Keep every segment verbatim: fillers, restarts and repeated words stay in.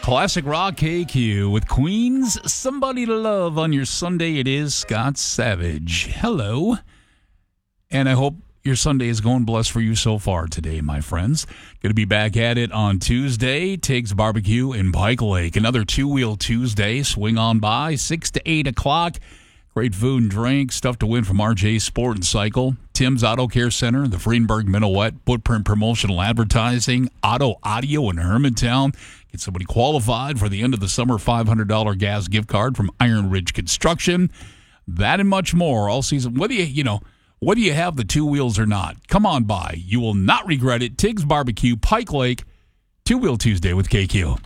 Classic Rock K Q with Queen's Somebody to Love on your Sunday. It is Scott Savage. Hello. And I hope your Sunday is going blessed for you so far today, my friends. Going to be back at it on Tuesday. Tiggs Barbecue in Pike Lake. Another two-wheel Tuesday. Swing on by, six to eight o'clock. Great food and drink, stuff to win from R J Sport and Cycle, Tim's Auto Care Center, the Freenberg Minuet, Footprint Promotional Advertising, Auto Audio in Hermantown. Get somebody qualified for the end of the summer five hundred dollars gas gift card from Iron Ridge Construction. That and much more all season. Whether you, you know, whether you have the two wheels or not, come on by. You will not regret it. Tiggs Barbecue, Pike Lake, Two-Wheel Tuesday with K Q.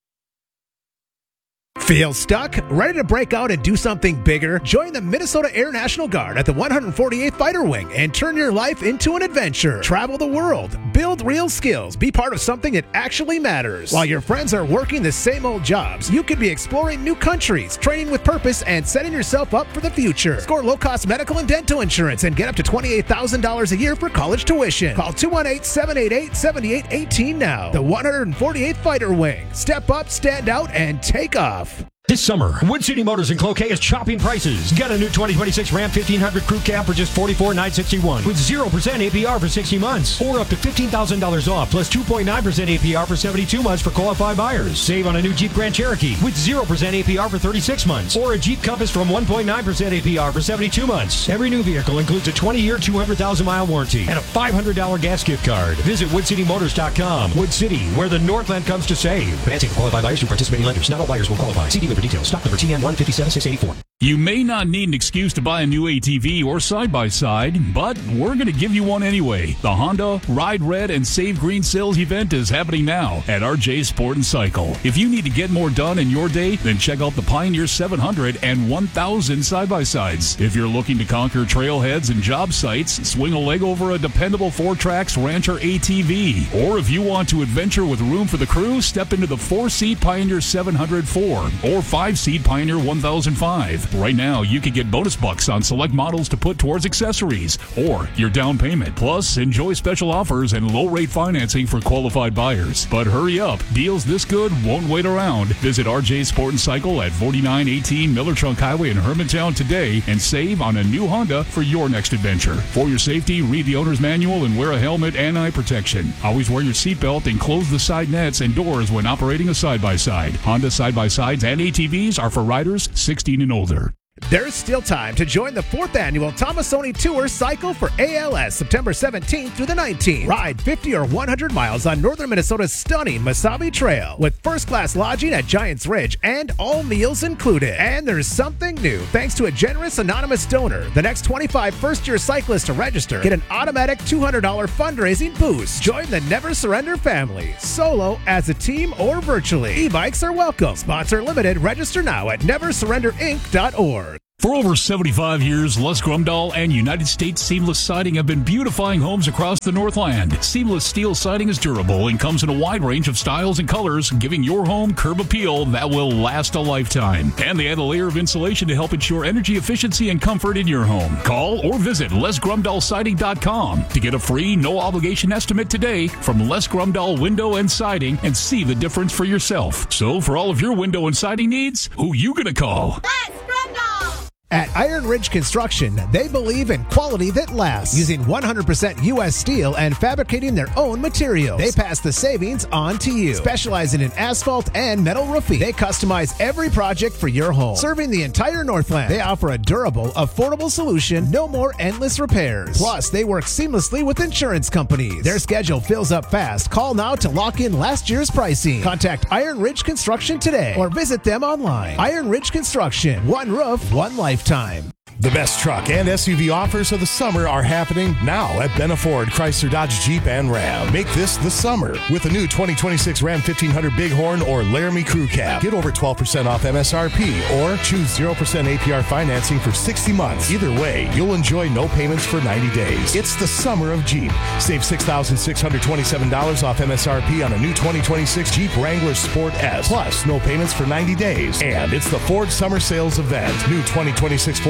Feel stuck? Ready to break out and do something bigger? Join the Minnesota Air National Guard at the one hundred forty-eighth Fighter Wing and turn your life into an adventure. Travel the world, build real skills, be part of something that actually matters. While your friends are working the same old jobs, you could be exploring new countries, training with purpose, and setting yourself up for the future. Score low-cost medical and dental insurance and get up to twenty-eight thousand dollars a year for college tuition. Call two one eight, seven eight eight, seven eight one eight now. The one hundred forty-eighth Fighter Wing. Step up, stand out, and take off. This summer, Wood City Motors in Cloquet is chopping prices. Get a new twenty twenty-six Ram fifteen hundred Crew Cab for just forty-four thousand nine hundred sixty-one dollars with zero percent A P R for sixty months or up to fifteen thousand dollars off plus two point nine percent A P R for seventy-two months for qualified buyers. Save on a new Jeep Grand Cherokee with zero percent A P R for thirty-six months or a Jeep Compass from one point nine percent A P R for seventy-two months. Every new vehicle includes a twenty-year, two hundred thousand mile warranty and a five hundred dollars gas gift card. Visit wood city motors dot com. Wood City, where the Northland comes to save. Financing for qualified buyers through participating lenders. Not all buyers will qualify. See dealer for details. Stock number T N one five seven six eight four. You may not need an excuse to buy a new A T V or side-by-side, but we're going to give you one anyway. The Honda Ride Red and Save Green Sales event is happening now at R J Sport and Cycle. If you need to get more done in your day, then check out the Pioneer seven hundred and one thousand side-by-sides. If you're looking to conquer trailheads and job sites, swing a leg over a dependable four-tracks Rancher A T V. Or if you want to adventure with room for the crew, step into the four-seat Pioneer seven hundred four or five-seat Pioneer one thousand five. Right now, you can get bonus bucks on select models to put towards accessories or your down payment. Plus, enjoy special offers and low-rate financing for qualified buyers. But hurry up. Deals this good won't wait around. Visit R J Sport and Cycle at forty-nine eighteen Miller Trunk Highway in Hermantown today and save on a new Honda for your next adventure. For your safety, read the owner's manual and wear a helmet and eye protection. Always wear your seatbelt and close the side nets and doors when operating a side-by-side. Honda side-by-sides and A T Vs are for riders sixteen and older. There's still time to join the fourth annual Tomasoni Tour Cycle for A L S September seventeenth through the nineteenth. Ride fifty or one hundred miles on northern Minnesota's stunning Mesabi Trail with first-class lodging at Giants Ridge and all meals included. And there's something new. Thanks to a generous anonymous donor, the next twenty-five first-year cyclists to register get an automatic two hundred dollars fundraising boost. Join the Never Surrender family, solo, as a team, or virtually. E-bikes are welcome. Sponsor limited. Register now at never surrender inc dot org. For over seventy-five years, Les Grumdahl and United States Seamless Siding have been beautifying homes across the Northland. Seamless steel siding is durable and comes in a wide range of styles and colors, giving your home curb appeal that will last a lifetime. And they add a layer of insulation to help ensure energy efficiency and comfort in your home. Call or visit les grumdahl siding dot com to get a free, no-obligation estimate today from Les Grumdahl Window and Siding and see the difference for yourself. So for all of your window and siding needs, who you gonna call? Les Grumdahl! At Iron Ridge Construction, they believe in quality that lasts, using one hundred percent U S steel and fabricating their own materials. They pass the savings on to you. Specializing in asphalt and metal roofing, they customize every project for your home. Serving the entire Northland, they offer a durable, affordable solution, no more endless repairs. Plus, they work seamlessly with insurance companies. Their schedule fills up fast. Call now to lock in last year's pricing. Contact Iron Ridge Construction today or visit them online. Iron Ridge Construction, one roof, one lifetime. The best truck and S U V offers of the summer are happening now at Benna Ford, Chrysler, Dodge, Jeep, and Ram. Make this the summer with a new twenty twenty-six Ram fifteen hundred Bighorn or Laramie Crew Cab. Get over twelve percent off M S R P or choose zero percent A P R financing for sixty months. Either way, you'll enjoy no payments for ninety days. It's the summer of Jeep. Save six thousand six hundred twenty-seven dollars off M S R P on a new twenty twenty-six Jeep Wrangler Sport S. Plus, no payments for ninety days. And it's the Ford Summer Sales Event. New twenty twenty-six Ford Maverick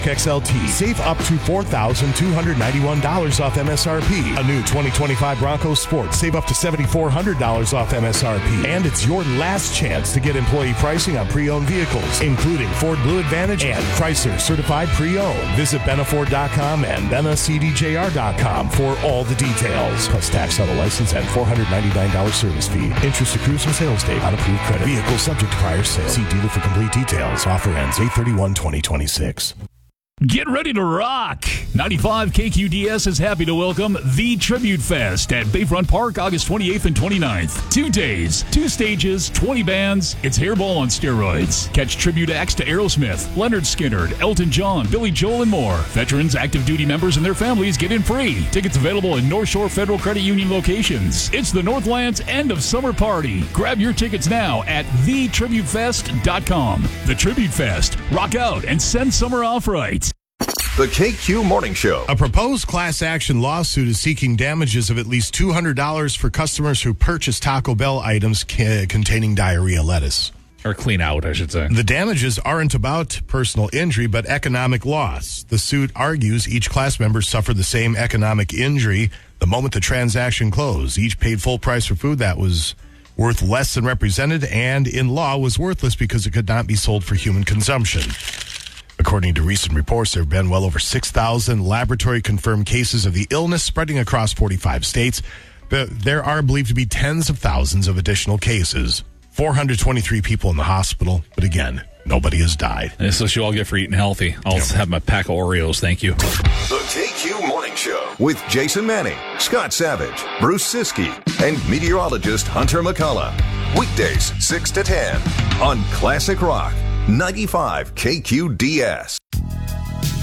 Spark X L T. Save up to four thousand two hundred ninety-one dollars off M S R P. A new twenty twenty-five Bronco Sport. Save up to seven thousand four hundred dollars off M S R P. And it's your last chance to get employee pricing on pre-owned vehicles, including Ford Blue Advantage and Chrysler Certified Pre-Owned. Visit Benna Ford dot com and Benna C D J R dot com for all the details. Plus tax, auto license, and four hundred ninety-nine dollars service fee. Interest accrues from sales date on approved credit. Vehicle subject to prior sale. See dealer for complete details. Offer ends eight thirty-one twenty twenty-six. Get ready to rock! ninety-five K Q D S is happy to welcome The Tribute Fest at Bayfront Park, August twenty-eighth and twenty-ninth. Two days, two stages, twenty bands. It's Hairball on steroids. Catch tribute acts to Aerosmith, Leonard Skinner, Elton John, Billy Joel, and more. Veterans, active duty members, and their families get in free. Tickets available in North Shore Federal Credit Union locations. It's the Northland's end of summer party. Grab your tickets now at the tribute fest dot com. The Tribute Fest. Rock out and send summer off right. The K Q Morning Show. A proposed class action lawsuit is seeking damages of at least two hundred dollars for customers who purchase Taco Bell items ca- containing diarrhea lettuce. Or clean out, I should say. The damages aren't about personal injury, but economic loss. The suit argues each class member suffered the same economic injury the moment the transaction closed. Each paid full price for food that was worth less than represented and in law was worthless because it could not be sold for human consumption. According to recent reports, there have been well over six thousand laboratory-confirmed cases of the illness spreading across forty-five states, but there are believed to be tens of thousands of additional cases. four hundred twenty-three people in the hospital, but again, nobody has died. And this is what you all get for eating healthy. I'll Yep. have my pack of Oreos, thank you. The K Q Morning Show with Jason Manning, Scott Savage, Bruce Siskey, and meteorologist Hunter McCullough. Weekdays, six to ten on Classic Rock, ninety-five K Q D S.